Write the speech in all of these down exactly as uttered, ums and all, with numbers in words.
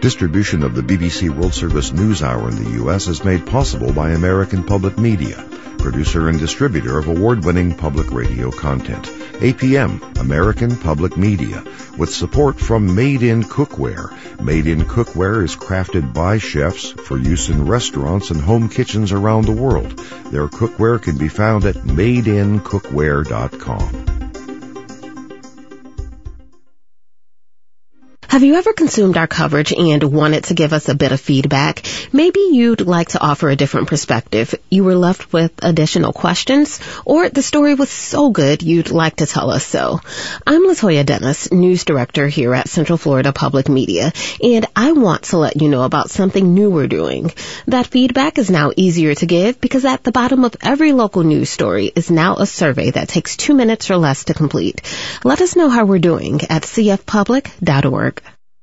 Distribution of the B B C World Service News Hour in the U S is made possible by American Public Media, producer and distributor of award-winning public radio content. A P M, American Public Media, with support from Made in Cookware. Made in Cookware is crafted by chefs for use in restaurants and home kitchens around the world. Their cookware can be found at made in cookware dot com. Have you ever consumed our coverage and wanted to give us a bit of feedback? Maybe you'd like to offer a different perspective. You were left with additional questions, or the story was so good you'd like to tell us so. I'm LaToya Dennis, news director here at Central Florida Public Media, and I want to let you know about something new we're doing. That feedback is now easier to give because at the bottom of every local news story is now a survey that takes two minutes or less to complete. Let us know how we're doing at c f public dot org.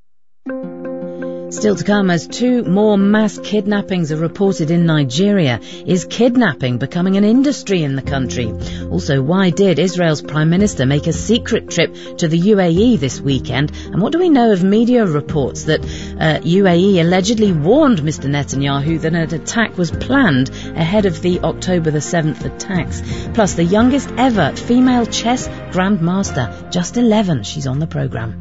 Still to come, as two more mass kidnappings are reported in Nigeria. Is kidnapping becoming an industry in the country? Also, why did Israel's Prime Minister make a secret trip to the U A E this weekend? And what do we know of media reports that uh, U A E allegedly warned Mister Netanyahu that an attack was planned ahead of the October the seventh attacks? Plus, the youngest ever female chess grandmaster, just eleven. She's on the programme.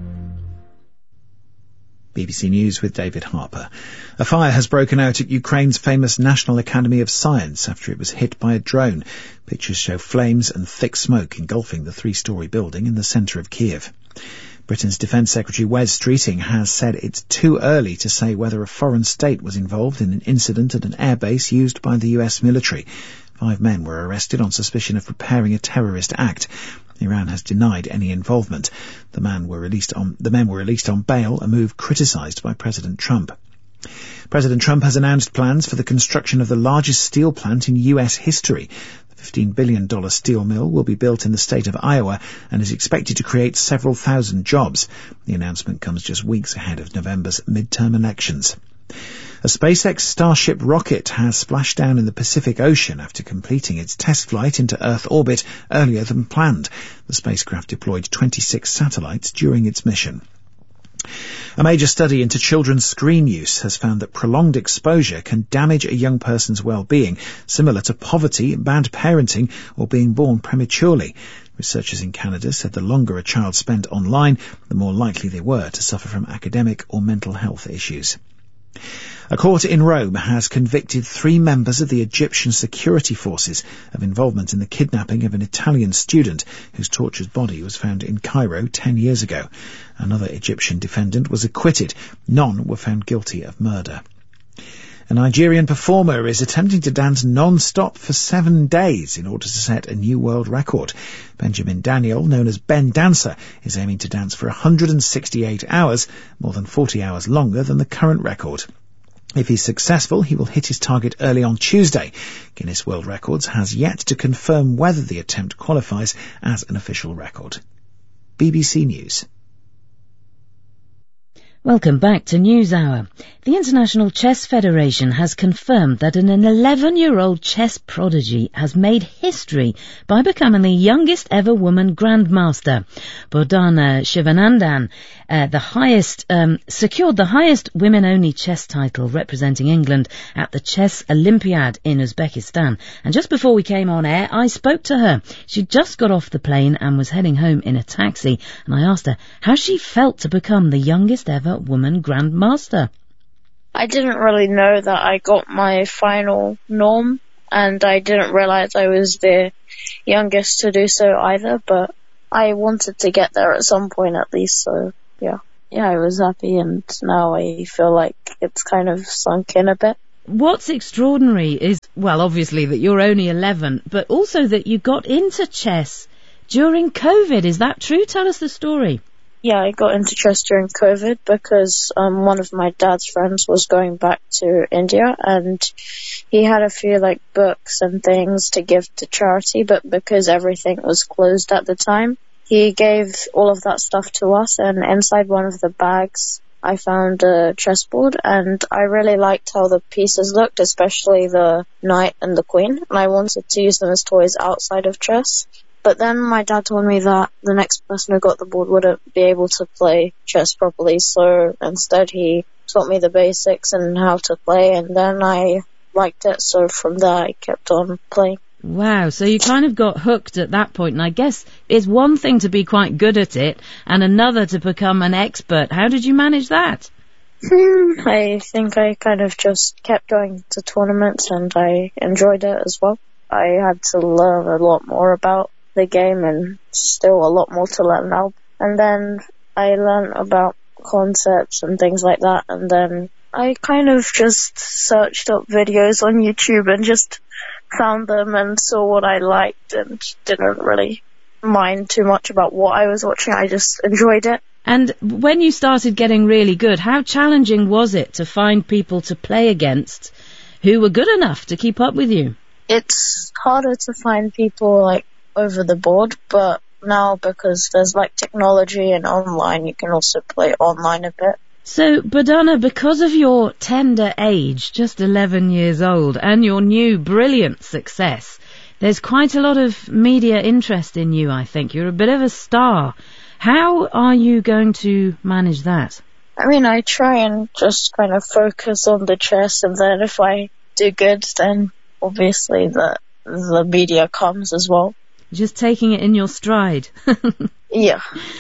B B C News with David Harper. A fire has broken out at Ukraine's famous National Academy of Science after it was hit by a drone. Pictures show flames and thick smoke engulfing the three-storey building in the centre of Kiev. Britain's Defence Secretary Wes Streeting has said it's too early to say whether a foreign state was involved in an incident at an airbase used by the U S military. Five men were arrested on suspicion of preparing a terrorist act. Iran has denied any involvement. The men were released on, the men were released on bail, a move criticised by President Trump. President Trump has announced plans for the construction of the largest steel plant in U S history. The fifteen billion dollars steel mill will be built in the state of Iowa and is expected to create several thousand jobs. The announcement comes just weeks ahead of November's midterm elections. A SpaceX Starship rocket has splashed down in the Pacific Ocean after completing its test flight into Earth orbit earlier than planned. The spacecraft deployed twenty-six satellites during its mission. A major study into children's screen use has found that prolonged exposure can damage a young person's well-being, similar to poverty, bad parenting, or being born prematurely. Researchers in Canada said the longer a child spent online, the more likely they were to suffer from academic or mental health issues. A court in Rome has convicted three members of the Egyptian security forces of involvement in the kidnapping of an Italian student whose tortured body was found in Cairo ten years ago. Another Egyptian defendant was acquitted. None were found guilty of murder. A Nigerian performer is attempting to dance non-stop for seven days in order to set a new world record. Benjamin Daniel, known as Ben Dancer, is aiming to dance for one hundred sixty-eight hours, more than forty hours longer than the current record. If he's successful, he will hit his target early on Tuesday. Guinness World Records has yet to confirm whether the attempt qualifies as an official record. B B C News. Welcome back to NewsHour. The International Chess Federation has confirmed that an eleven-year-old chess prodigy has made history by becoming the youngest ever woman grandmaster. Bordana Shivanandan, uh, the highest, um, secured the highest women-only chess title representing England at the Chess Olympiad in Uzbekistan. And just before we came on air, I spoke to her. She just got off the plane and was heading home in a taxi, and I asked her how she felt to become the youngest ever woman grandmaster. I didn't really know that I got my final norm, and I didn't realize I was the youngest to do so either, but I wanted to get there at some point at least, so yeah. Yeah, I was happy, and now I feel like it's kind of sunk in a bit. What's extraordinary is, well, obviously that you're only eleven, but also that you got into chess during COVID. Is that true? Tell us the story. Yeah, I got into chess during COVID because um, one of my dad's friends was going back to India, and he had a few like books and things to give to charity, but because everything was closed at the time, he gave all of that stuff to us, and inside one of the bags I found a chessboard, and I really liked how the pieces looked, especially the knight and the queen, and I wanted to use them as toys outside of chess. But then my dad told me that the next person who got the board wouldn't be able to play chess properly, so instead he taught me the basics and how to play, and then I liked it, so from there I kept on playing. Wow, so you kind of got hooked at that point, and I guess it's one thing to be quite good at it and another to become an expert. How did you manage that? Hmm, I think I kind of just kept going to tournaments and I enjoyed it as well. I had to learn a lot more about the game and still a lot more to learn now. And then I learned about concepts and things like that, and then I kind of just searched up videos on YouTube and just found them and saw what I liked and didn't really mind too much about what I was watching. I just enjoyed it. And when you started getting really good, how challenging was it to find people to play against who were good enough to keep up with you? It's harder to find people like over the board, but now because there's like technology and online, you can also play online a bit. So, Badana, because of your tender age, just eleven years old, and your new brilliant success, there's quite a lot of media interest in you, I think. You're a bit of a star. How are you going to manage that? I mean, I try and just kind of focus on the chess, and then if I do good, then obviously the the media comes as well. Just taking it in your stride. Yeah.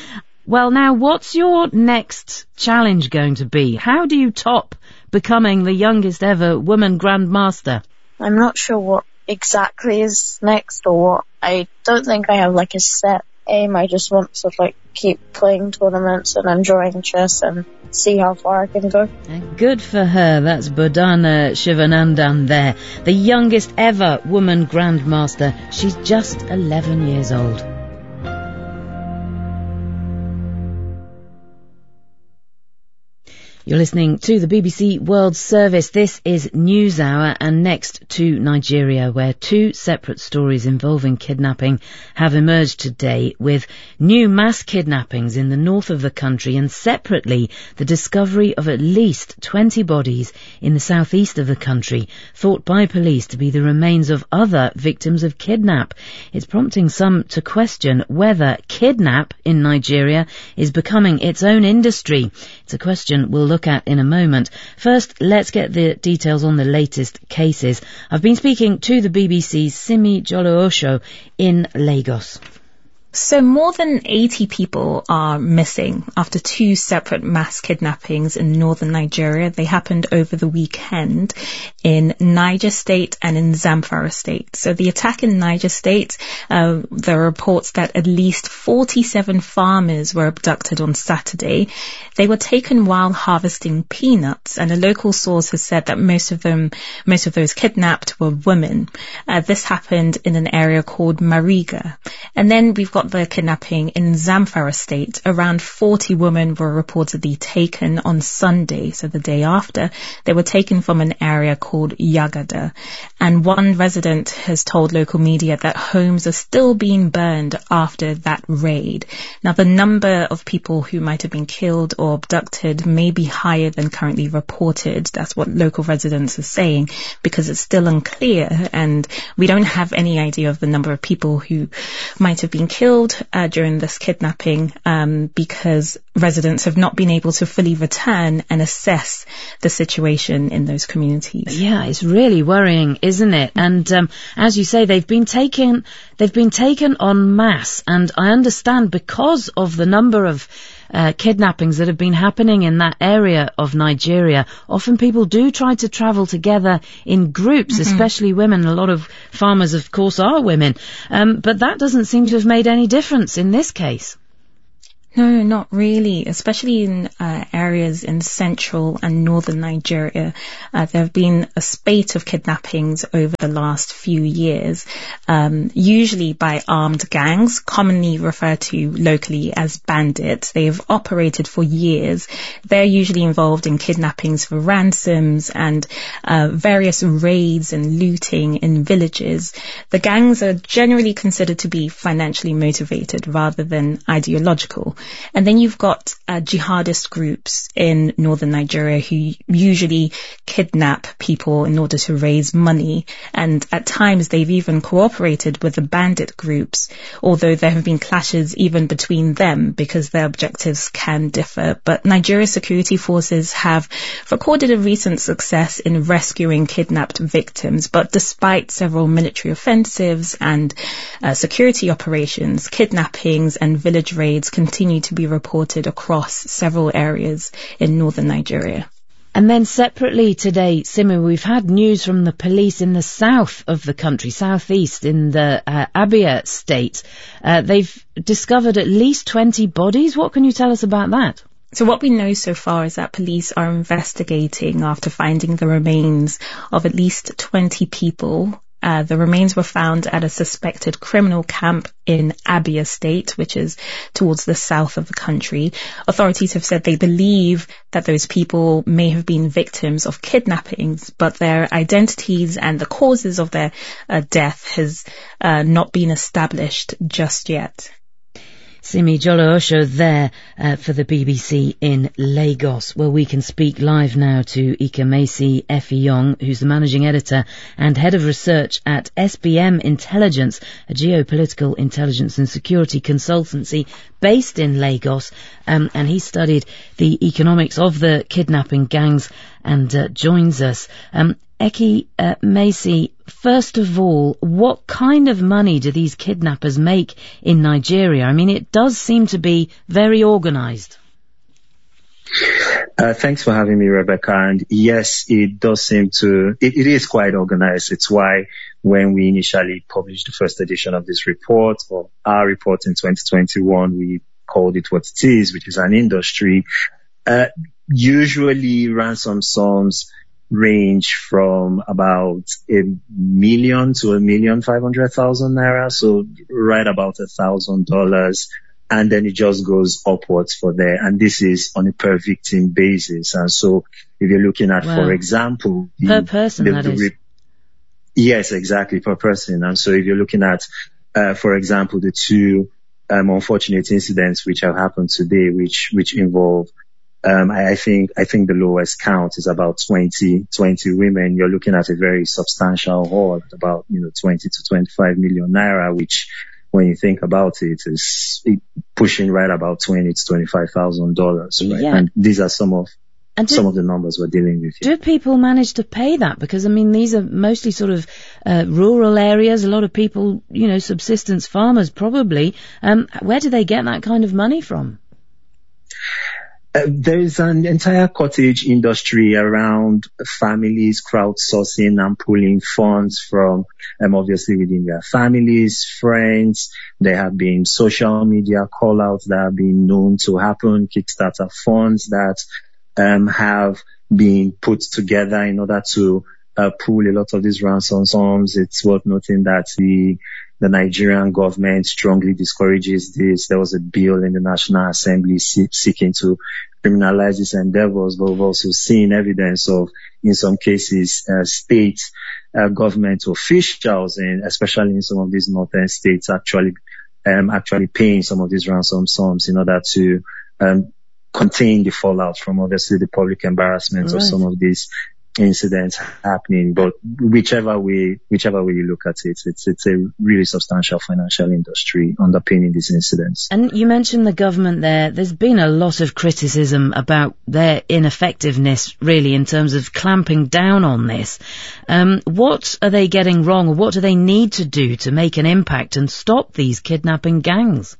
Well, now, what's your next challenge going to be? How do you top becoming the youngest ever woman grandmaster? I'm not sure what exactly is next or what. I don't think I have like a set aim. I just want to like keep playing tournaments and enjoying chess and see how far I can go. Good for her. That's Badana Shivanandan there, the youngest ever woman grandmaster. She's just eleven years old. You're listening to the B B C World Service. This is NewsHour, and next to Nigeria, where two separate stories involving kidnapping have emerged today, with new mass kidnappings in the north of the country and separately the discovery of at least twenty bodies in the southeast of the country, thought by police to be the remains of other victims of kidnap. It's prompting some to question whether kidnap in Nigeria is becoming its own industry. It's a question we'll look at in a moment. First, let's get the details on the latest cases. I've been speaking to the B B C's Simi Jolo-Osho in Lagos. So more than eighty people are missing after two separate mass kidnappings in northern Nigeria. They happened over the weekend in Niger State and in Zamfara State. So the attack in Niger State, uh, there are reports that at least forty-seven farmers were abducted on Saturday. They were taken while harvesting peanuts, and a local source has said that most of them, most of those kidnapped were women. Uh, this happened in an area called Mariga. And then we've got the kidnapping in Zamfara State. Around forty women were reportedly taken on Sunday, so the day after. They were taken from an area called Yagada. And one resident has told local media that homes are still being burned after that raid. Now, the number of people who might have been killed or abducted may be higher than currently reported. That's what local residents are saying, because it's still unclear, and we don't have any idea of the number of people who might have been killed uh, during this kidnapping, um, because residents have not been able to fully return and assess the situation in those communities. Yeah, it's really worrying, isn't it? And um, as you say, they've been taken, they've been taken en masse, and I understand because of the number of Uh, kidnappings that have been happening in that area of Nigeria, often people do try to travel together in groups, mm-hmm. especially women. A lot of farmers, of course, are women. Um, but that doesn't seem to have made any difference in this case. No, not really, especially in uh, areas in central and northern Nigeria. Uh, there have been a spate of kidnappings over the last few years, um, usually by armed gangs, commonly referred to locally as bandits. They have operated for years. They're usually involved in kidnappings for ransoms and uh, various raids and looting in villages. The gangs are generally considered to be financially motivated rather than ideological. And then you've got uh, jihadist groups in northern Nigeria who usually kidnap people in order to raise money. And at times they've even cooperated with the bandit groups, although there have been clashes even between them because their objectives can differ. But Nigeria's security forces have recorded a recent success in rescuing kidnapped victims. But despite several military offensives and uh, security operations, kidnappings and village raids continue to be reported across several areas in northern Nigeria. And then separately today, Simi, we've had news from the police in the south of the country, southeast in the uh, Abia state. Uh, they've discovered at least twenty bodies. What can you tell us about that? So what we know so far is that police are investigating after finding the remains of at least twenty people. Uh, the remains were found at a suspected criminal camp in Abia State, which is towards the south of the country. Authorities have said they believe that those people may have been victims of kidnappings, but their identities and the causes of their uh, death has uh, not been established just yet. Simi Jolo-Osho there uh, for the B B C in Lagos, where we can speak live now to Ikamesi Effiong, who's the managing editor and head of research at S B M Intelligence, a geopolitical intelligence and security consultancy based in Lagos, um, and he studied the economics of the kidnapping gangs and uh, joins us. Um, Eki uh, Macy, first of all, what kind of money do these kidnappers make in Nigeria? I mean, it does seem to be very organised. Uh, thanks for having me, Rebecca. And yes, it does seem to, it, it is quite organised. It's why when we initially published the first edition of this report, or our report in twenty twenty-one, we called it what it is, which is an industry. Uh, usually ransom sums range from about a million to a million five hundred thousand naira, so right about a thousand dollars, and then it just goes upwards for there. And this is on a per victim basis. And so if you're looking at, wow. for example, the, per person, the, that the, is. Yes, exactly, per person. And so if you're looking at, uh, for example, the two um, unfortunate incidents which have happened today, which which involve Um, I, I think, I think the lowest count is about twenty, twenty women. You're looking at a very substantial haul, about, you know, twenty to twenty-five million naira, which when you think about it is pushing right about twenty to twenty-five thousand dollars, right? Yeah. And these are some of, and do, some of the numbers we're dealing with here. Do people manage to pay that? Because, I mean, these are mostly sort of, uh, rural areas. A lot of people, you know, subsistence farmers probably. Um, where do they get that kind of money from? Uh, there is an entire cottage industry around families crowdsourcing and pulling funds from, um, obviously within their families, friends. There have been social media call-outs that have been known to happen, Kickstarter funds that um, have been put together in order to uh, pull a lot of these ransom sums. It's worth noting that the The Nigerian government strongly discourages this. There was a bill in the National Assembly seeking to criminalize these endeavors, but we've also seen evidence of, in some cases, uh, state uh, government officials, and especially in some of these northern states, actually um, actually paying some of these ransom sums in order to um, contain the fallout from, obviously, the public embarrassment right. of some of these incidents happening. But whichever way, whichever way you look at it, it's it's a really substantial financial industry underpinning these incidents. And you mentioned the government there. There's been a lot of criticism about their ineffectiveness, really, in terms of clamping down on this. Um, what are they getting wrong, or what do they need to do to make an impact and stop these kidnapping gangs?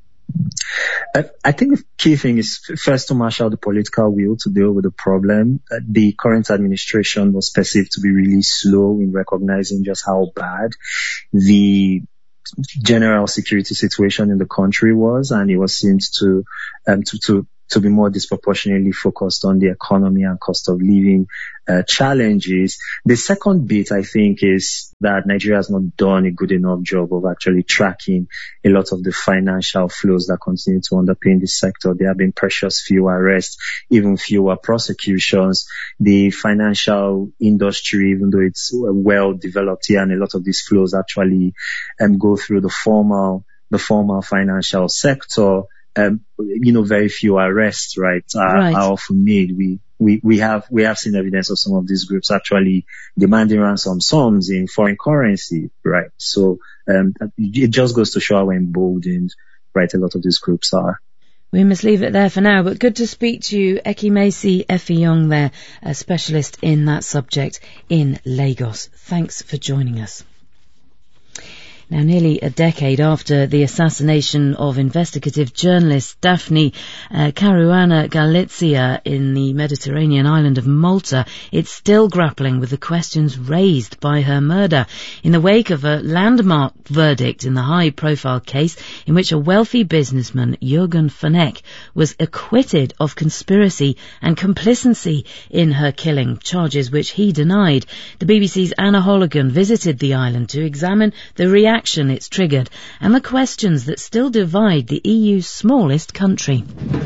I think the key thing is first to marshal the political will to deal with the problem. The current administration was perceived to be really slow in recognizing just how bad the general security situation in the country was, and it was seen to, um, to, to, to be more disproportionately focused on the economy and cost of living uh, challenges. The second bit, I think, is that Nigeria has not done a good enough job of actually tracking a lot of the financial flows that continue to underpin this sector. There have been precious few arrests, even fewer prosecutions. The financial industry, even though it's well developed here, and a lot of these flows actually um, go through the formal, the formal financial sector, um, you know, very few arrests, right, are, Right. are often made. We, we, we have, we have seen evidence of some of these groups actually demanding ransom sums in foreign currency, right? So, um, it just goes to show how emboldened, right, a lot of these groups are. We must leave it there for now, but good to speak to you, Ekimesi Effiong there, a specialist in that subject in Lagos. Thanks for joining us. Now, nearly a decade after the assassination of investigative journalist Daphne uh, Caruana Galizia in the Mediterranean island of Malta, it's still grappling with the questions raised by her murder in the wake of a landmark verdict in the high-profile case in which a wealthy businessman, Jürgen Fenech, was acquitted of conspiracy and complicity in her killing, charges which he denied. The B B C's Anna Holligan visited the island to examine the reaction it's triggered and the questions that still divide the E U's smallest country.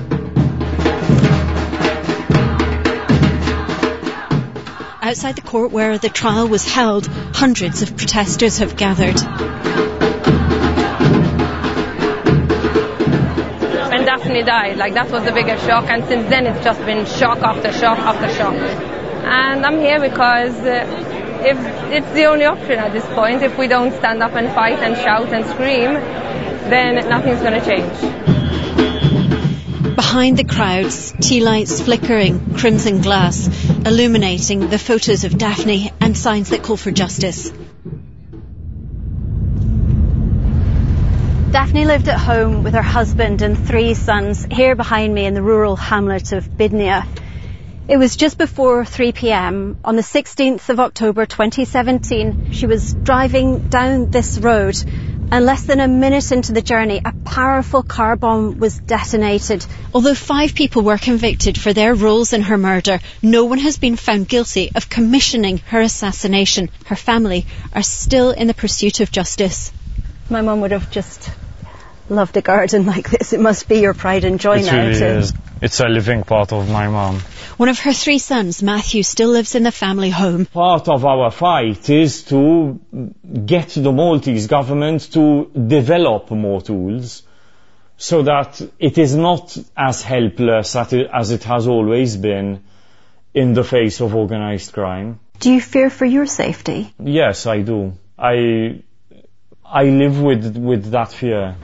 Outside the court where the trial was held, hundreds of protesters have gathered. When Daphne died, like that was the biggest shock, and since then it's just been shock after shock after shock. And I'm here because uh, if it's the only option at this point. If we don't stand up and fight and shout and scream, then nothing's going to change. Behind the crowds, tea lights flickering crimson glass, illuminating the photos of Daphne and signs that call for justice. Daphne lived at home with her husband and three sons here behind me in the rural hamlet of Bydnia. It was just before three p.m. on the sixteenth of October twenty seventeen. She was driving down this road, and less than a minute into the journey, a powerful car bomb was detonated. Although five people were convicted for their roles in her murder, no one has been found guilty of commissioning her assassination. Her family are still in the pursuit of justice. My mum would have just loved a garden like this. It must be your pride and joy It now. really to... is. It's a living part of my mum. One of her three sons, Matthew, still lives in the family home. Part of our fight is to get the Maltese government to develop more tools so that it is not as helpless as it has always been in the face of organised crime. Do you fear for your safety? Yes, I do. I I live with with that fear.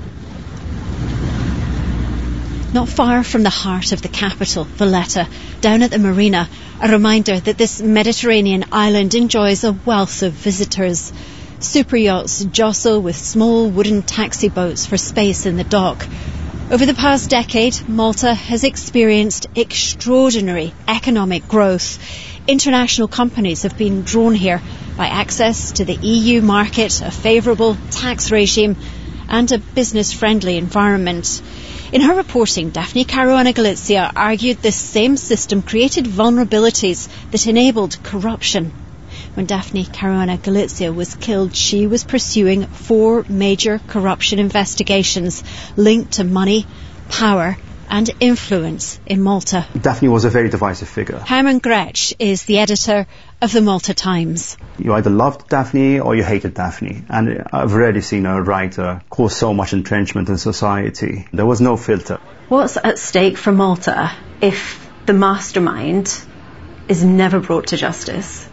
Not far from the heart of the capital, Valletta, down at the marina, a reminder that this Mediterranean island enjoys a wealth of visitors. Super yachts jostle with small wooden taxi boats for space in the dock. Over the past decade, Malta has experienced extraordinary economic growth. International companies have been drawn here by access to the E U market, a favourable tax regime and a business-friendly environment. In her reporting, Daphne Caruana Galizia argued this same system created vulnerabilities that enabled corruption. When Daphne Caruana Galizia was killed, she was pursuing four major corruption investigations linked to money, power and influence in Malta. Daphne was a very divisive figure. Herman Gretsch is the editor of the Malta Times. You either loved Daphne or you hated Daphne. And I've rarely seen a writer cause so much entrenchment in society. There was no filter. What's at stake for Malta if the mastermind is never brought to justice?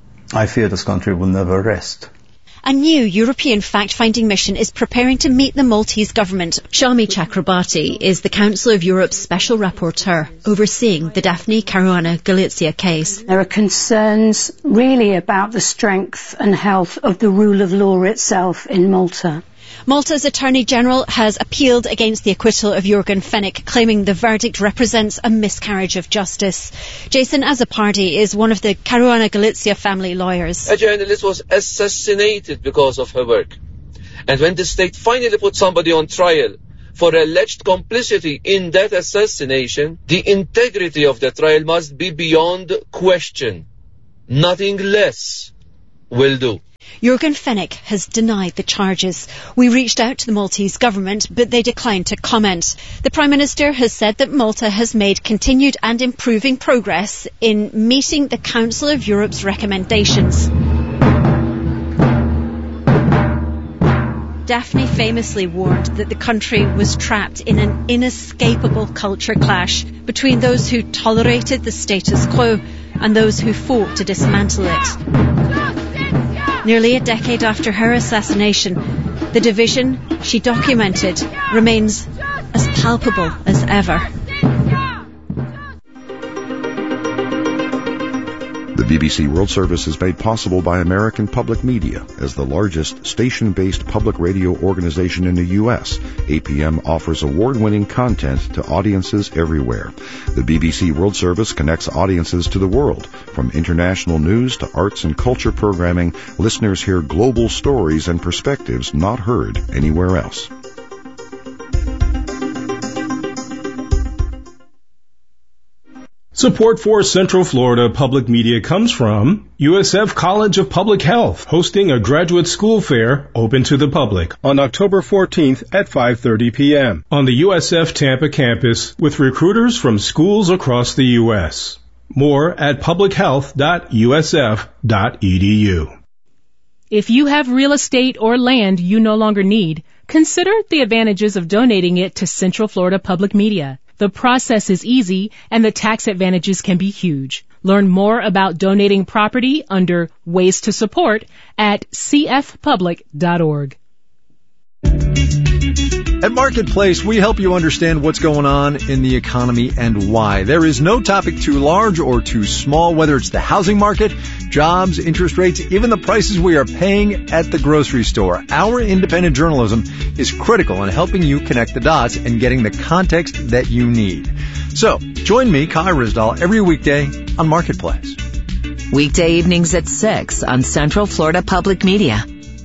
I fear this country will never rest. A new European fact-finding mission is preparing to meet the Maltese government. Shami Chakrabarti is the Council of Europe's special rapporteur overseeing the Daphne Caruana Galizia case. There are concerns really about the strength and health of the rule of law itself in Malta. Malta's Attorney General has appealed against the acquittal of Jürgen Fenech, claiming the verdict represents a miscarriage of justice. Jason Azzopardi is one of the Caruana Galizia family lawyers. A journalist was assassinated because of her work. And when the state finally put somebody on trial for alleged complicity in that assassination, the integrity of the trial must be beyond question. Nothing less will do. Jürgen Fenech has denied the charges. We reached out to the Maltese government, but they declined to comment. The Prime Minister has said that Malta has made continued and improving progress in meeting the Council of Europe's recommendations. Daphne famously warned that the country was trapped in an inescapable culture clash between those who tolerated the status quo and those who fought to dismantle it. Nearly a decade after her assassination, the division she documented remains as palpable as ever. The B B C World Service is made possible by American Public Media. As the largest station-based public radio organization in the U S, A P M offers award-winning content to audiences everywhere. The B B C World Service connects audiences to the world. From international news to arts and culture programming, listeners hear global stories and perspectives not heard anywhere else. Support for Central Florida Public Media comes from U S F College of Public Health, hosting a graduate school fair open to the public on October fourteenth at five thirty p.m. on the U S F Tampa campus with recruiters from schools across the U S. More at public health dot U S F dot E D U. If you have real estate or land you no longer need, consider the advantages of donating it to Central Florida Public Media. The process is easy and the tax advantages can be huge. Learn more about donating property under Ways to Support at c f public dot org. At Marketplace, we help you understand what's going on in the economy and why. There is no topic too large or too small, whether it's the housing market, jobs, interest rates, even the prices we are paying at the grocery store. Our independent journalism is critical in helping you connect the dots and getting the context that you need. So, join me, Kai Ryssdal, every weekday on Marketplace. Weekday evenings at six on Central Florida Public Media.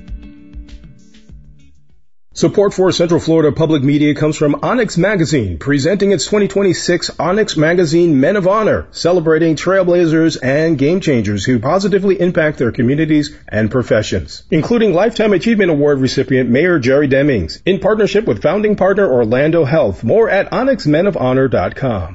Support for Central Florida Public Media comes from Onyx Magazine, presenting its twenty twenty-six Onyx Magazine Men of Honor, celebrating trailblazers and game changers who positively impact their communities and professions, including Lifetime Achievement Award recipient Mayor Jerry Demings, in partnership with founding partner Orlando Health. More at onyx men of honor dot com.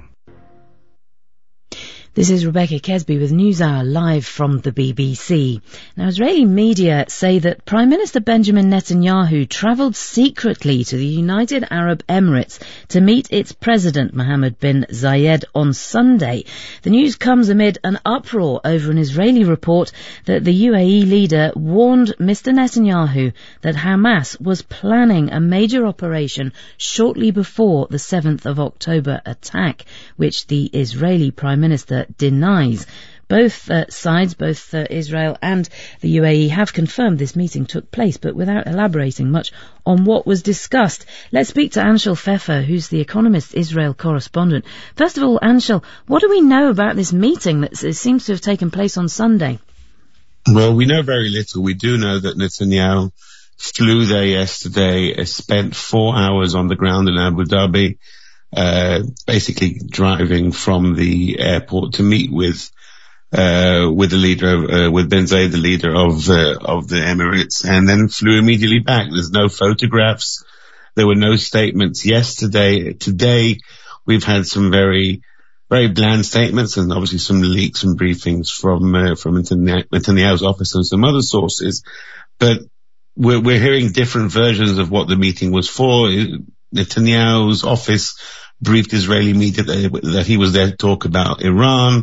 This is Rebecca Kesby with NewsHour live from the B B C. Now, Israeli media say that Prime Minister Benjamin Netanyahu travelled secretly to the United Arab Emirates to meet its president, Mohammed bin Zayed, on Sunday. The news comes amid an uproar over an Israeli report that the U A E leader warned Mister Netanyahu that Hamas was planning a major operation shortly before the seventh of October attack, which the Israeli Prime Minister denies. Both uh, sides, both uh, Israel and the U A E, have confirmed this meeting took place, but without elaborating much on what was discussed. Let's speak to Anshel Pfeffer, who's the Economist Israel correspondent. First of all, Anshel, what do we know about this meeting that seems to have taken place on Sunday? Well, we know very little. We do know that Netanyahu flew there yesterday, spent four hours on the ground in Abu Dhabi, uh, basically driving from the airport to meet with uh, with the leader of, uh, with bin Zayed, the leader of, uh, of the Emirates, and then flew immediately back. There's no photographs. There were no statements yesterday. Today, we've had some very, very bland statements and obviously some leaks and briefings from, uh, from Netanyahu's office and some other sources. But we're, we're hearing different versions of what the meeting was for. Netanyahu's office briefed Israeli media that, that he was there to talk about Iran.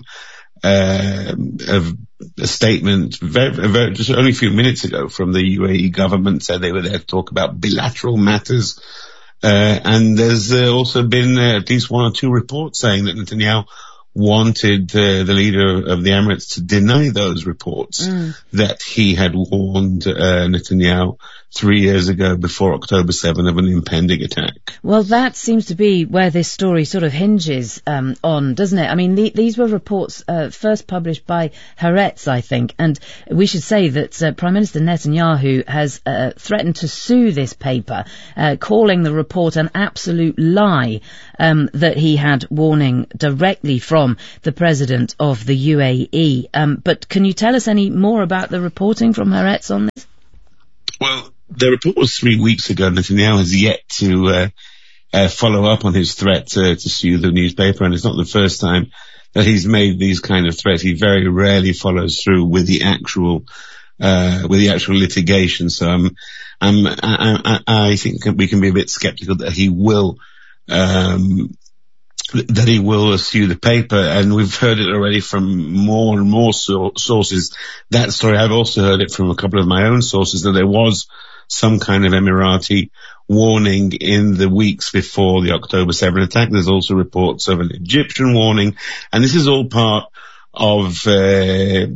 Uh, a, a statement very, very, just only a few minutes ago from the U A E government said they were there to talk about bilateral matters. Uh, and there's uh, also been uh, at least one or two reports saying that Netanyahu wanted uh, the leader of the Emirates to deny those reports, mm. that he had warned uh, Netanyahu three years ago before October seventh of an impending attack. Well, that seems to be where this story sort of hinges um, on, doesn't it? I mean, the, these were reports uh, first published by Haaretz, I think, and we should say that uh, Prime Minister Netanyahu has uh, threatened to sue this paper, uh, calling the report an absolute lie, um, that he had warning directly from the President of the U A E. Um, but can you tell us any more about the reporting from Haaretz on this? Well, the report was three weeks ago. Netanyahu has yet to uh, uh, follow up on his threat to, to sue the newspaper, and it's not the first time that he's made these kind of threats. He very rarely follows through with the actual uh, with the actual litigation. So I'm Um, I, I, I think we can be a bit skeptical that he will, um, that he will issue the paper, and we've heard it already from more and more so- sources. That story, I've also heard it from a couple of my own sources, that there was some kind of Emirati warning in the weeks before the October seventh attack. There's also reports of an Egyptian warning, and this is all part of, uh,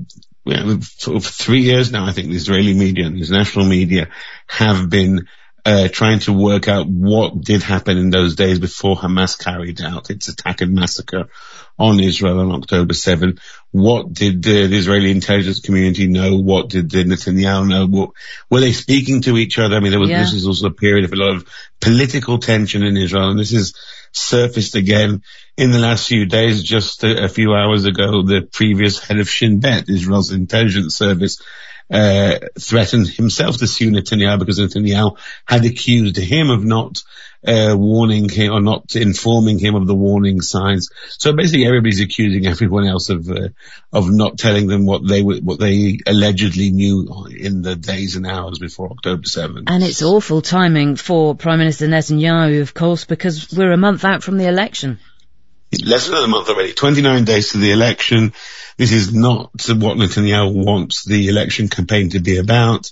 for three years now, I think the Israeli media and the international media have been Uh, trying to work out what did happen in those days before Hamas carried out its attack and massacre on Israel on October seventh. What did the, the Israeli intelligence community know? What did the Netanyahu know? What, were they speaking to each other? I mean, there was, yeah. this is also a period of a lot of political tension in Israel, and this is surfaced again in the last few days. Just a, a few hours ago, the previous head of Shin Bet, Israel's intelligence service, Uh, threatened himself to sue Netanyahu because Netanyahu had accused him of not uh, warning him or not informing him of the warning signs. So basically, everybody's accusing everyone else of uh, of not telling them what they what they allegedly knew in the days and hours before October seventh. And it's awful timing for Prime Minister Netanyahu, of course, because we're a month out from the election. Less than a month already, twenty-nine days to the election. This is not what Netanyahu wants the election campaign to be about.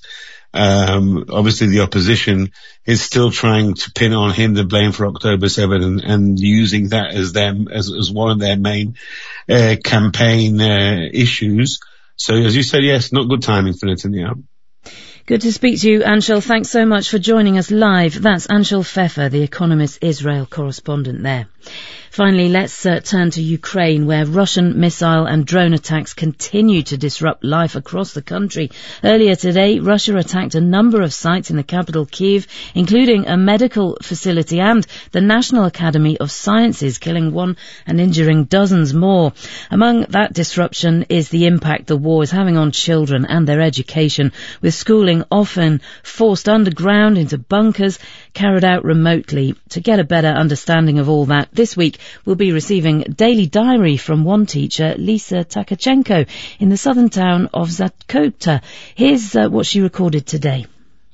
Um, obviously the opposition is still trying to pin on him the blame for October seventh and, and using that as them, as, as one of their main, uh, campaign, uh, issues. So as you said, yes, not good timing for Netanyahu. Good to speak to you, Anshel. Thanks so much for joining us live. That's Anshel Pfeffer, the Economist Israel correspondent there. Finally, let's uh, turn to Ukraine, where Russian missile and drone attacks continue to disrupt life across the country. Earlier today, Russia attacked a number of sites in the capital, Kyiv, including a medical facility and the National Academy of Sciences, killing one and injuring dozens more. Among that disruption is the impact the war is having on children and their education, with schooling often forced underground into bunkers carried out remotely. To get a better understanding of all that, this week we'll be receiving a daily diary from one teacher, Lisa Takachenko, in the southern town of Zatkota. Here's uh, what she recorded today.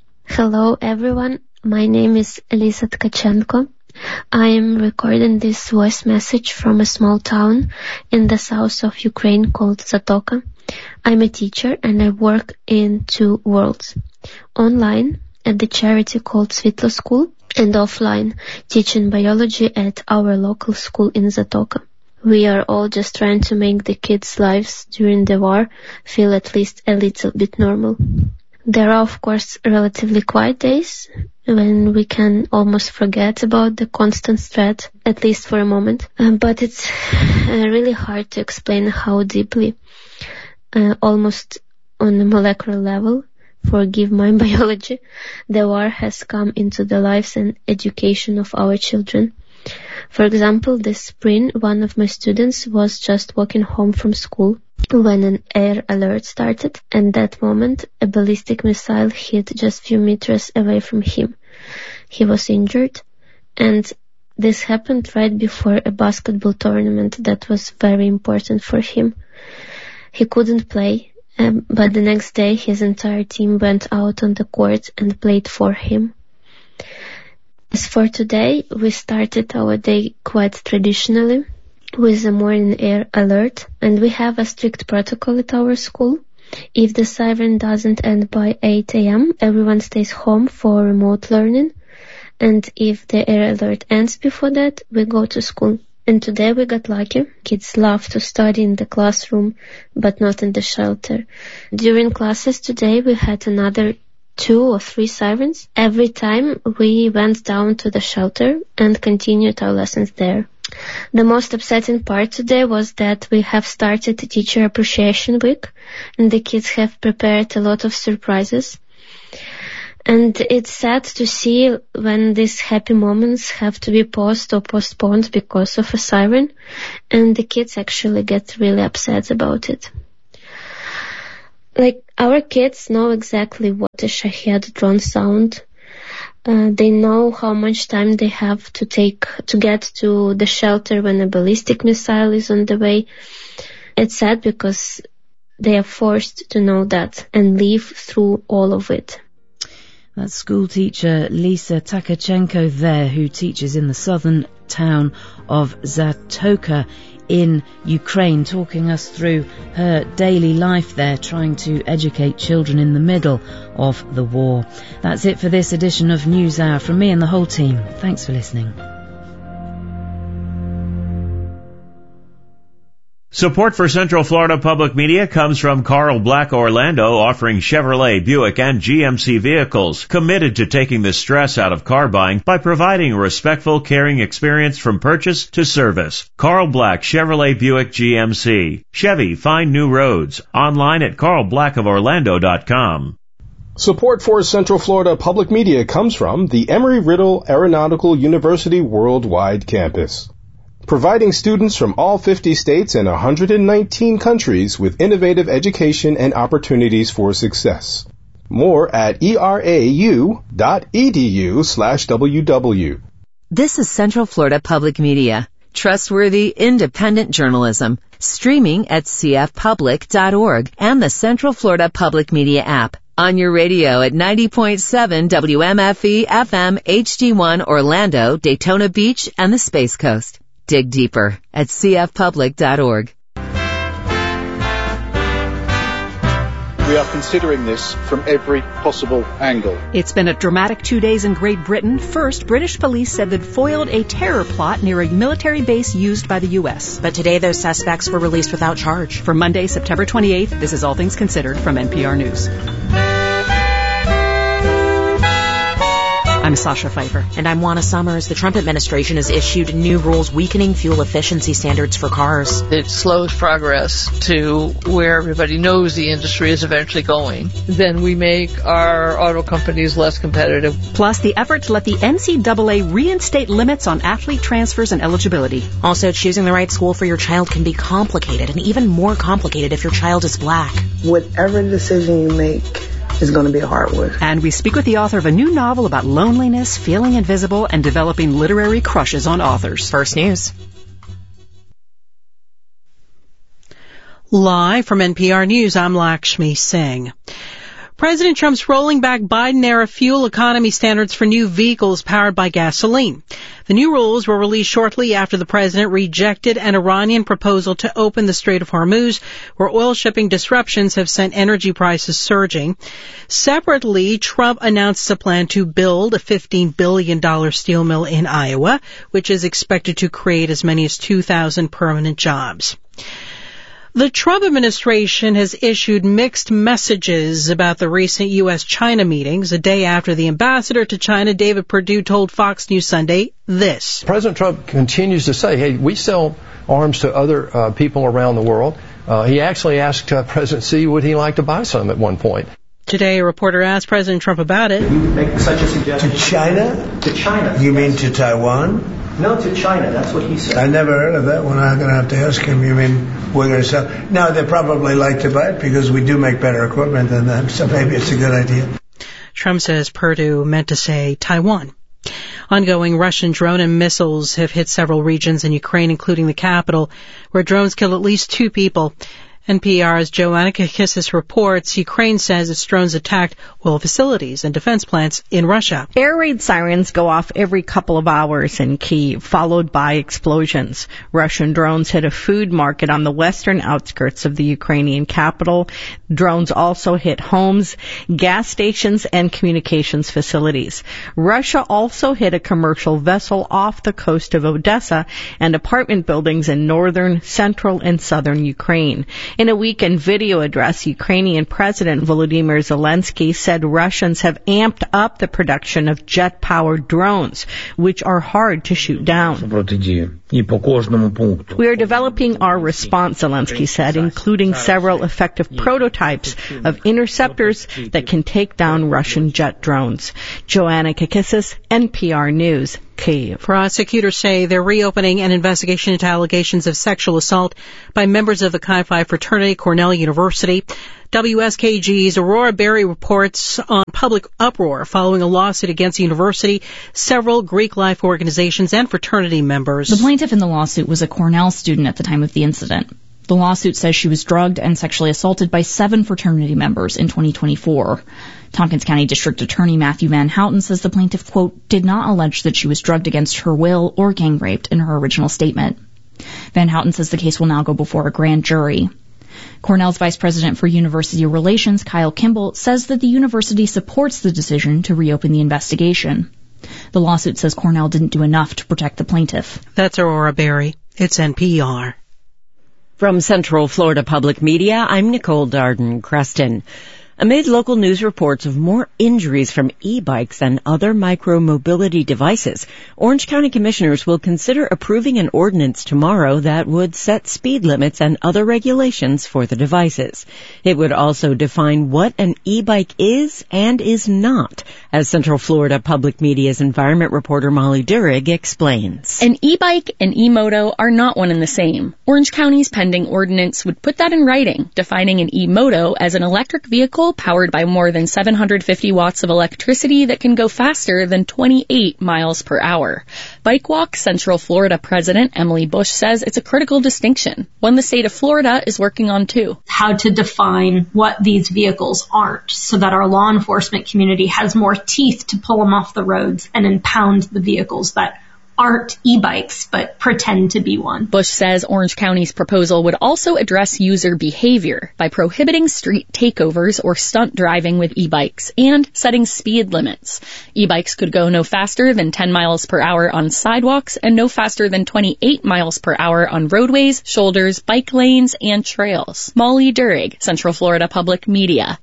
Hello everyone, my name is Lisa Tkachenko. I am recording this voice message from a small town in the south of Ukraine called Zatoka. I'm a teacher and I work in two worlds. Online at the charity called Svitlo School, and offline teaching biology at our local school in Zatoka. We are all just trying to make the kids' lives during the war feel at least a little bit normal. There are, of course, relatively quiet days when we can almost forget about the constant threat, at least for a moment. Um, but it's uh, really hard to explain how deeply, uh, almost on a molecular level, forgive my biology, the war has come into the lives and education of our children. For example, this spring, one of my students was just walking home from school when an air alert started, and that moment a ballistic missile hit just few meters away from him. He was injured, and this happened right before a basketball tournament that was very important for him. He couldn't play, Um, but the next day his entire team went out on the court and played for him. As for today, we started our day quite traditionally with a morning air alert, and we have a strict protocol at our school. If the siren doesn't end by eight a.m., everyone stays home for remote learning, and if the air alert ends before that, we go to school. And today we got lucky. Kids love to study in the classroom, but not in the shelter. During classes today we had another two or three sirens. Every time we went down to the shelter and continued our lessons there. The most upsetting part today was that we have started the Teacher Appreciation Week, and the kids have prepared a lot of surprises. And it's sad to see when these happy moments have to be paused or postponed because of a siren, and the kids actually get really upset about it. Like, our kids know exactly what a Shahed drone sound. Uh, they know how much time they have to take to get to the shelter when a ballistic missile is on the way. It's sad because they are forced to know that and live through all of it. That's school teacher Lisa Tkachenko there, who teaches in the southern town of Zatoka in Ukraine, talking us through her daily life there, trying to educate children in the middle of the war. That's it for this edition of NewsHour from me and the whole team. Thanks for listening. Support for Central Florida Public Media comes from Carl Black Orlando, offering Chevrolet, Buick, and G M C vehicles, committed to taking the stress out of car buying by providing a respectful, caring experience from purchase to service. Carl Black, Chevrolet, Buick, G M C. Chevy, find new roads. Online at carl black of orlando dot com. Support for Central Florida Public Media comes from the Embry-Riddle Aeronautical University Worldwide Campus, providing students from all fifty states and one hundred nineteen countries with innovative education and opportunities for success. More at erau dot edu slash ww. This is Central Florida Public Media, trustworthy, independent journalism, streaming at c f public dot org and the Central Florida Public Media app. On your radio at ninety point seven W M F E F M H D one Orlando, Daytona Beach, and the Space Coast. Dig deeper at c f public dot org. We are considering this from every possible angle. It's been a dramatic two days in Great Britain. First, British police said they'd foiled a terror plot near a military base used by the U S. But today those suspects were released without charge. For Monday, September twenty-eighth, this is All Things Considered from N P R News. I'm Sasha Pfeiffer. And I'm Juana Summers. The Trump administration has issued new rules weakening fuel efficiency standards for cars. It slows progress to where everybody knows the industry is eventually going. Then we make our auto companies less competitive. Plus, the effort to let the N C double A reinstate limits on athlete transfers and eligibility. Also, choosing the right school for your child can be complicated, and even more complicated if your child is black. Whatever decision you make is going to be a hard one. And we speak with the author of a new novel about loneliness, feeling invisible, and developing literary crushes on authors. First News. Live from N P R News, I'm Lakshmi Singh. President Trump's rolling back Biden-era fuel economy standards for new vehicles powered by gasoline. The new rules were released shortly after the president rejected an Iranian proposal to open the Strait of Hormuz, where oil shipping disruptions have sent energy prices surging. Separately, Trump announced a plan to build a fifteen billion dollars steel mill in Iowa, which is expected to create as many as two thousand permanent jobs. The Trump administration has issued mixed messages about the recent U S China meetings. A day after the ambassador to China, David Perdue, told Fox News Sunday this. President Trump continues to say, hey, we sell arms to other uh, people around the world. Uh, he actually asked uh, President Xi would he like to buy some at one point. Today, a reporter asked President Trump about it. You make such a suggestion. To China? To China. You mean to Taiwan? No, to China. That's what he said. I never heard of that one. I'm going to have to ask him. You mean we're going to sell? No, they probably like to buy it because we do make better equipment than them, so maybe it's a good idea. Trump says Perdue meant to say Taiwan. Ongoing Russian drone and missiles have hit several regions in Ukraine, including the capital, where drones killed at least two people. N P R's Joanna Kakissis reports Ukraine says its drones attacked oil facilities and defense plants in Russia. Air raid sirens go off every couple of hours in Kyiv, followed by explosions. Russian drones hit a food market on the western outskirts of the Ukrainian capital. Drones also hit homes, gas stations, and communications facilities. Russia also hit a commercial vessel off the coast of Odessa and apartment buildings in northern, central, and southern Ukraine. In a weekend video address, Ukrainian President Volodymyr Zelensky said Russians have amped up the production of jet-powered drones, which are hard to shoot down. We are developing our response, Zelensky said, including several effective prototypes of interceptors that can take down Russian jet drones. Joanna Kakissis, N P R News. Kyiv. Prosecutors say they're reopening an investigation into allegations of sexual assault by members of the Chi Phi fraternity, Cornell University. W S K G's Aurora Berry reports on public uproar following a lawsuit against the university, several Greek life organizations, and fraternity members. The plaintiff in the lawsuit was a Cornell student at the time of the incident. The lawsuit says she was drugged and sexually assaulted by seven fraternity members in twenty twenty-four. Tompkins County District Attorney Matthew Van Houten says the plaintiff, quote, did not allege that she was drugged against her will or gang raped in her original statement. Van Houten says the case will now go before a grand jury. Cornell's Vice President for University Relations, Kyle Kimball, says that the university supports the decision to reopen the investigation. The lawsuit says Cornell didn't do enough to protect the plaintiff. That's Aurora Berry. It's N P R. From Central Florida Public Media, I'm Nicole Darden-Creston. Amid local news reports of more injuries from e-bikes and other micro-mobility devices, Orange County commissioners will consider approving an ordinance tomorrow that would set speed limits and other regulations for the devices. It would also define what an e-bike is and is not, as Central Florida Public Media's environment reporter Molly Durig explains. An e-bike and e-moto are not one and the same. Orange County's pending ordinance would put that in writing, defining an e-moto as an electric vehicle powered by more than seven hundred fifty watts of electricity that can go faster than twenty-eight miles per hour. Bike Walk Central Florida President Emily Bush says it's a critical distinction, one the state of Florida is working on too. How to define what these vehicles aren't so that our law enforcement community has more teeth to pull them off the roads and impound the vehicles that aren't e-bikes, but pretend to be one. Bush says Orange County's proposal would also address user behavior by prohibiting street takeovers or stunt driving with e-bikes and setting speed limits. E-bikes could go no faster than ten miles per hour on sidewalks and no faster than twenty-eight miles per hour on roadways, shoulders, bike lanes, and trails. Molly Durig, Central Florida Public Media.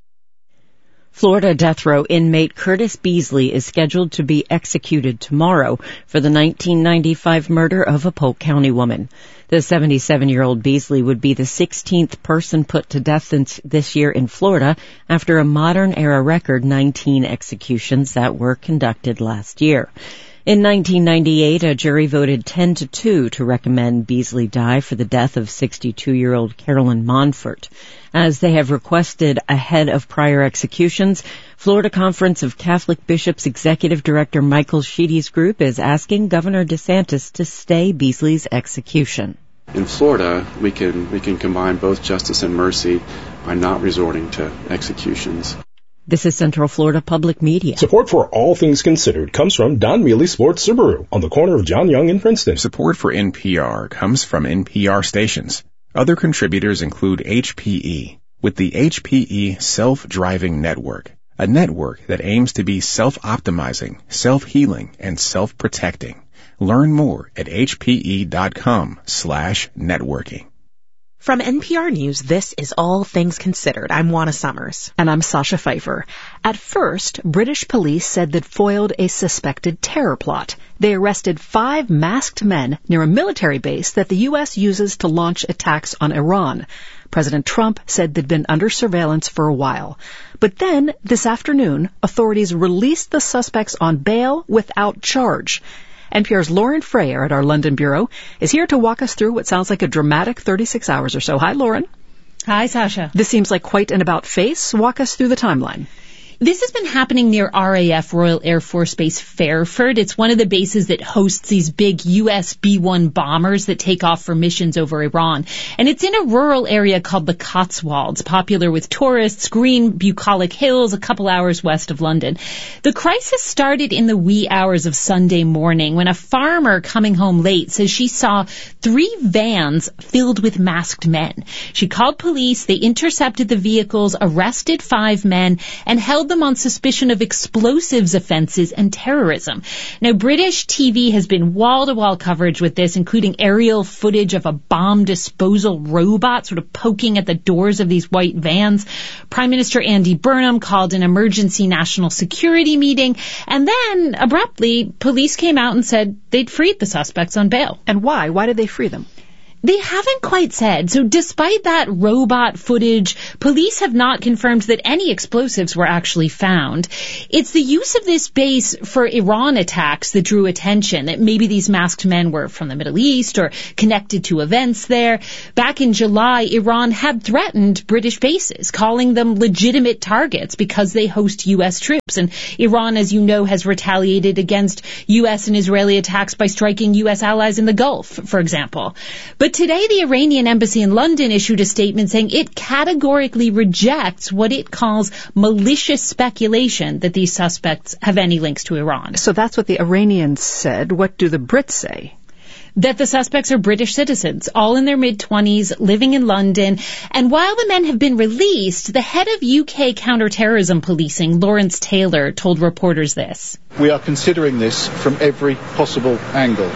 Florida death row inmate Curtis Beasley is scheduled to be executed tomorrow for the nineteen ninety-five murder of a Polk County woman. The seventy-seven-year-old Beasley would be the sixteenth person put to death this year in Florida after a modern-era record nineteen executions that were conducted last year. In nineteen ninety-eight, a jury voted ten to two to recommend Beasley die for the death of sixty-two-year-old Carolyn Monfort. As they have requested ahead of prior executions, Florida Conference of Catholic Bishops Executive Director Michael Sheedy's group is asking Governor DeSantis to stay Beasley's execution. In Florida, we can we can combine both justice and mercy by not resorting to executions. This is Central Florida Public Media. Support for All Things Considered comes from Don Mealy Sports Subaru on the corner of John Young and Princeton. Support for N P R comes from N P R stations. Other contributors include H P E, with the H P E Self-Driving Network, a network that aims to be self-optimizing, self-healing, and self-protecting. Learn more at hpe.com slash networking. From N P R News, this is All Things Considered. I'm Juana Summers. And I'm Sasha Pfeiffer. At first, British police said they'd foiled a suspected terror plot. They arrested five masked men near a military base that the U S uses to launch attacks on Iran. President Trump said they'd been under surveillance for a while. But then, this afternoon, authorities released the suspects on bail without charge. N P R's Lauren Frayer at our London bureau is here to walk us through what sounds like a dramatic thirty-six hours or so. Hi, Lauren. Hi, Sasha. This seems like quite an about-face. Walk us through the timeline. This has been happening near R A F, Royal Air Force Base Fairford. It's one of the bases that hosts these big U S B one bombers that take off for missions over Iran. And it's in a rural area called the Cotswolds, popular with tourists, green bucolic hills, a couple hours west of London. The crisis started in the wee hours of Sunday morning when a farmer coming home late says she saw three vans filled with masked men. She called police, they intercepted the vehicles, arrested five men, and held them on suspicion of explosives offenses and terrorism. Now, British T V has been wall-to-wall coverage with this, including aerial footage of a bomb disposal robot sort of poking at the doors of these white vans. Prime Minister Andy Burnham called an emergency national security meeting, and then, abruptly, police came out and said they'd freed the suspects on bail. And why? Why did they free them? They haven't quite said. So despite that robot footage, police have not confirmed that any explosives were actually found. It's the use of this base for Iran attacks that drew attention, that maybe these masked men were from the Middle East or connected to events there. Back in July, Iran had threatened British bases, calling them legitimate targets because they host U S troops. And Iran, as you know, has retaliated against U S and Israeli attacks by striking U S allies in the Gulf, for example. But But today, the Iranian embassy in London issued a statement saying it categorically rejects what it calls malicious speculation that these suspects have any links to Iran. So that's what the Iranians said. What do the Brits say? That the suspects are British citizens, all in their mid-twenties, living in London. And while the men have been released, the head of U K counterterrorism policing, Lawrence Taylor, told reporters this. We are considering this from every possible angle,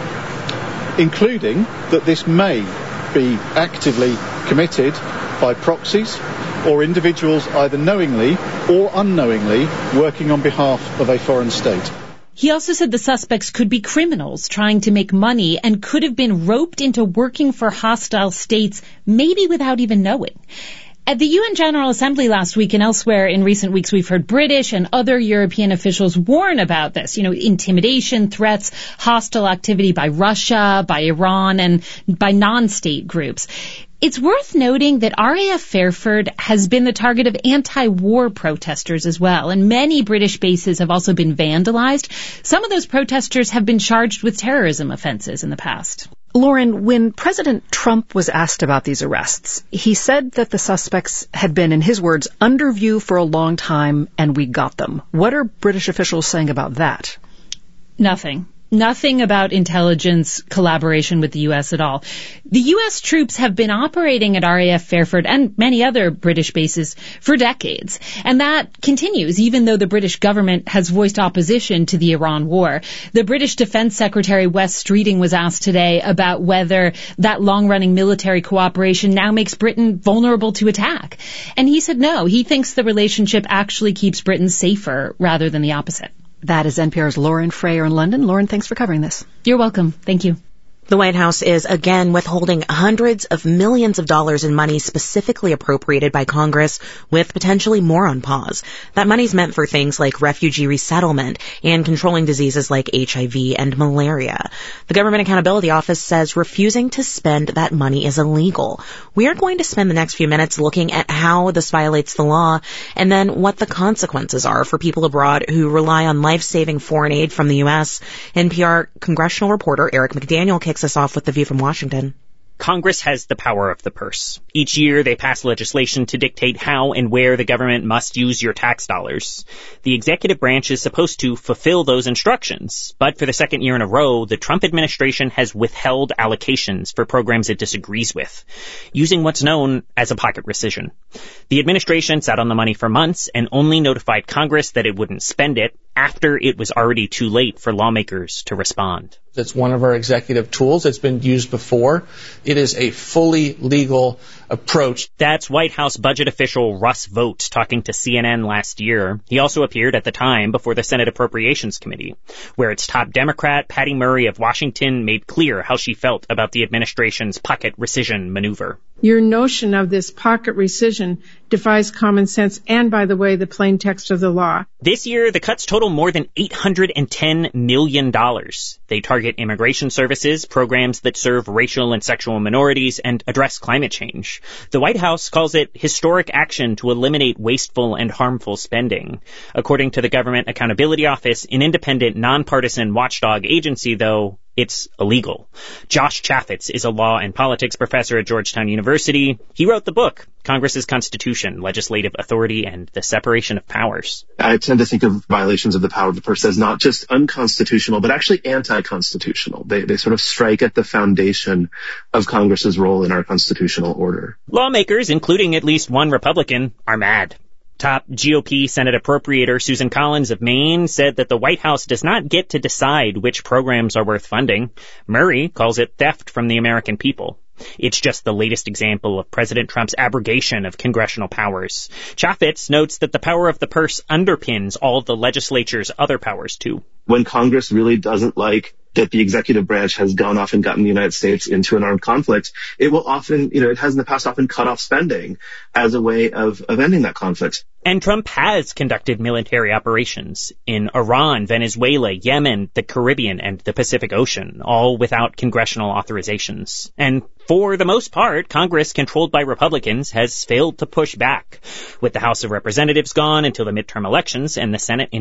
including that this may be actively committed by proxies or individuals either knowingly or unknowingly working on behalf of a foreign state. He also said the suspects could be criminals trying to make money and could have been roped into working for hostile states, maybe without even knowing. At the U N General Assembly last week and elsewhere in recent weeks, we've heard British and other European officials warn about this, you know, intimidation, threats, hostile activity by Russia, by Iran, and by non-state groups. It's worth noting that R A F Fairford has been the target of anti-war protesters as well, and many British bases have also been vandalized. Some of those protesters have been charged with terrorism offenses in the past. Lauren, when President Trump was asked about these arrests, he said that the suspects had been, in his words, under view for a long time and we got them. What are British officials saying about that? Nothing. Nothing about intelligence collaboration with the U S at all. The U S troops have been operating at R A F Fairford and many other British bases for decades. And that continues, even though the British government has voiced opposition to the Iran war. The British Defense Secretary Wes Streeting was asked today about whether that long-running military cooperation now makes Britain vulnerable to attack. And he said no, he thinks the relationship actually keeps Britain safer rather than the opposite. That is N P R's Lauren Frayer in London. Lauren, thanks for covering this. You're welcome. Thank you. The White House is again withholding hundreds of millions of dollars in money specifically appropriated by Congress, with potentially more on pause. That money's meant for things like refugee resettlement and controlling diseases like H I V and malaria. The Government Accountability Office says refusing to spend that money is illegal. We are going to spend the next few minutes looking at how this violates the law and then what the consequences are for people abroad who rely on life-saving foreign aid from the U S. N P R congressional reporter Eric McDaniel kicks us off with the view from Washington. Congress has the power of the purse. Each year, they pass legislation to dictate how and where the government must use your tax dollars. The executive branch is supposed to fulfill those instructions, but for the second year in a row, the Trump administration has withheld allocations for programs it disagrees with, using what's known as a pocket rescission. The administration sat on the money for months and only notified Congress that it wouldn't spend it after it was already too late for lawmakers to respond. It's one of our executive tools. It's been used before. It is a fully legal approach. That's White House budget official Russ Vought talking to C N N last year. He also appeared at the time before the Senate Appropriations Committee, where its top Democrat, Patty Murray of Washington, made clear how she felt about the administration's pocket rescission maneuver. Your notion of this pocket rescission defies common sense and, by the way, the plain text of the law. This year, the cuts total more than eight hundred ten million dollars. They target immigration services, programs that serve racial and sexual minorities, and address climate change. The White House calls it historic action to eliminate wasteful and harmful spending. According to the Government Accountability Office, an independent, nonpartisan watchdog agency, though, it's illegal. Josh Chaffetz is a law and politics professor at Georgetown University. He wrote the book, Congress's Constitution, Legislative Authority, and the Separation of Powers. I tend to think of violations of the power of the purse as not just unconstitutional, but actually anti-constitutional. They, they sort of strike at the foundation of Congress's role in our constitutional order. Lawmakers, including at least one Republican, are mad. Top G O P Senate Appropriator Susan Collins of Maine said that the White House does not get to decide which programs are worth funding. Murray calls it theft from the American people. It's just the latest example of President Trump's abrogation of congressional powers. Chaffetz notes that the power of the purse underpins all of the legislature's other powers, too. When Congress really doesn't like that the executive branch has gone off and gotten the United States into an armed conflict, it will often, you know, it has in the past often cut off spending as a way of, of ending that conflict. And Trump has conducted military operations in Iran, Venezuela, Yemen, the Caribbean, and the Pacific Ocean, all without congressional authorizations. And for the most part, Congress, controlled by Republicans, has failed to push back. With the House of Representatives gone until the midterm elections and the Senate in